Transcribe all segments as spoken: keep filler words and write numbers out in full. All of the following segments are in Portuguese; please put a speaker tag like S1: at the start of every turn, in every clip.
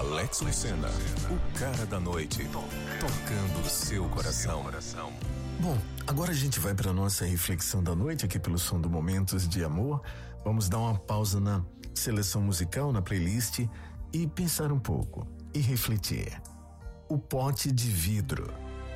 S1: Alex Lucena, o cara da noite, tocando o seu coração.
S2: Bom, agora a gente vai para nossa reflexão da noite aqui pelo som do Momentos de Amor. Vamos dar uma pausa na seleção musical, na playlist e pensar um pouco e refletir. O pote de vidro.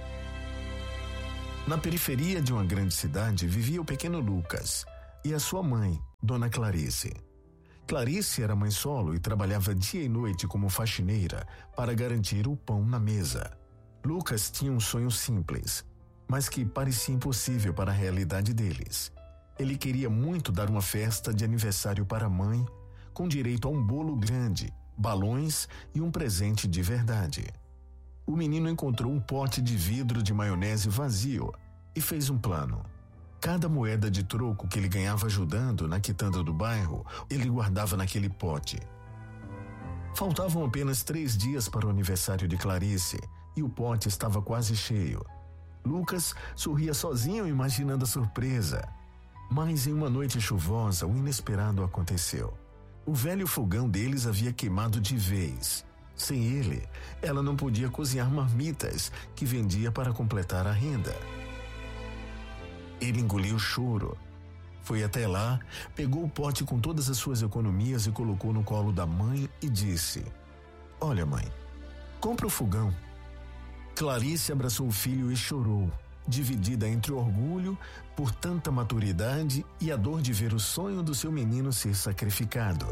S2: Na periferia de uma grande cidade vivia o pequeno Lucas e a sua mãe, Dona Clarice. Clarice era mãe solo e trabalhava dia e noite como faxineira para garantir o pão na mesa. Lucas tinha um sonho simples, mas que parecia impossível para a realidade deles. Ele queria muito dar uma festa de aniversário para a mãe, com direito a um bolo grande, balões e um presente de verdade. O menino encontrou um pote de vidro de maionese vazio e fez um plano. Cada moeda de troco que ele ganhava ajudando na quitanda do bairro, ele guardava naquele pote. Faltavam apenas três dias para o aniversário de Clarice e o pote estava quase cheio. Lucas sorria sozinho imaginando a surpresa. Mas em uma noite chuvosa, o inesperado aconteceu. O velho fogão deles havia queimado de vez. Sem ele, ela não podia cozinhar marmitas que vendia para completar a renda. Ele engoliu o choro. Foi até lá, pegou o pote com todas as suas economias e colocou no colo da mãe e disse: "Olha, mãe, compra o fogão." Clarice abraçou o filho e chorou, dividida entre o orgulho por tanta maturidade e a dor de ver o sonho do seu menino ser sacrificado.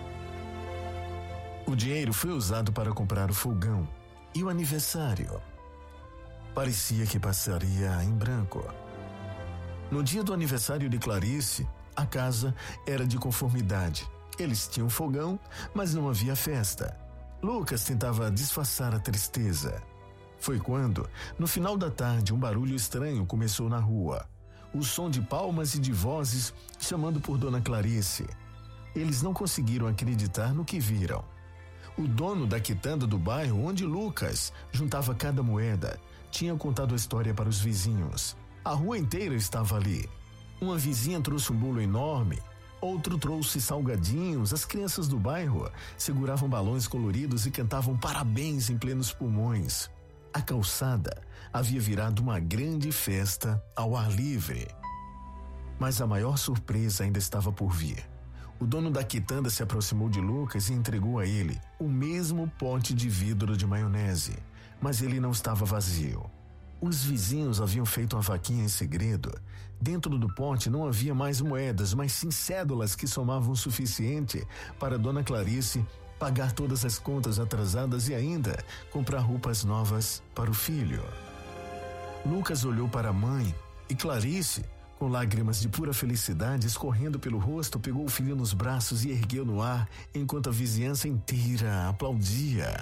S2: O dinheiro foi usado para comprar o fogão e o aniversário parecia que passaria em branco. No dia do aniversário de Clarice, a casa era de conformidade. Eles tinham fogão, mas não havia festa. Lucas tentava disfarçar a tristeza. Foi quando, no final da tarde, um barulho estranho começou na rua. O som de palmas e de vozes chamando por Dona Clarice. Eles não conseguiram acreditar no que viram. O dono da quitanda do bairro, onde Lucas juntava cada moeda, tinha contado a história para os vizinhos. A rua inteira estava ali. Uma vizinha trouxe um bolo enorme, outro trouxe salgadinhos. As crianças do bairro seguravam balões coloridos e cantavam parabéns em plenos pulmões. A calçada havia virado uma grande festa ao ar livre. Mas a maior surpresa ainda estava por vir. O dono da quitanda se aproximou de Lucas e entregou a ele o mesmo pote de vidro de maionese, mas ele não estava vazio. Os vizinhos haviam feito uma vaquinha em segredo. Dentro do pote não havia mais moedas, mas sim cédulas que somavam o suficiente para Dona Clarice pagar todas as contas atrasadas e ainda comprar roupas novas para o filho. Lucas olhou para a mãe e Clarice, com lágrimas de pura felicidade escorrendo pelo rosto, pegou o filho nos braços e ergueu no ar enquanto a vizinhança inteira aplaudia.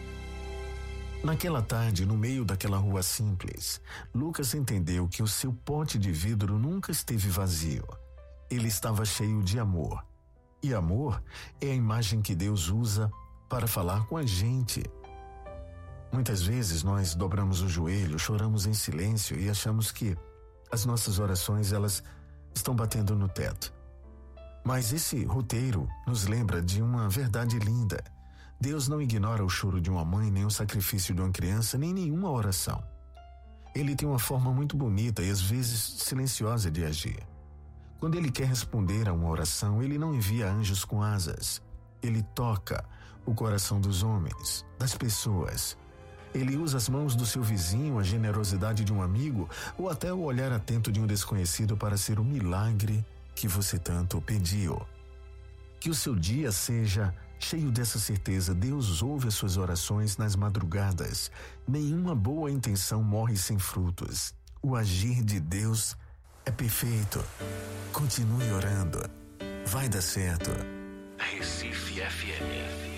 S2: Naquela tarde, no meio daquela rua simples, Lucas entendeu que o seu pote de vidro nunca esteve vazio. Ele estava cheio de amor. E amor é a imagem que Deus usa para falar com a gente. Muitas vezes nós dobramos o joelho, choramos em silêncio e achamos que as nossas orações elas estão batendo no teto. Mas esse roteiro nos lembra de uma verdade linda. Deus não ignora o choro de uma mãe, nem o sacrifício de uma criança, nem nenhuma oração. Ele tem uma forma muito bonita e às vezes silenciosa de agir. Quando ele quer responder a uma oração, ele não envia anjos com asas. Ele toca o coração dos homens, das pessoas. Ele usa as mãos do seu vizinho, a generosidade de um amigo ou até o olhar atento de um desconhecido para ser o milagre que você tanto pediu. Que o seu dia seja cheio dessa certeza. Deus ouve as suas orações nas madrugadas. Nenhuma boa intenção morre sem frutos. O agir de Deus é perfeito. Continue orando. Vai dar certo.
S1: Recife F M.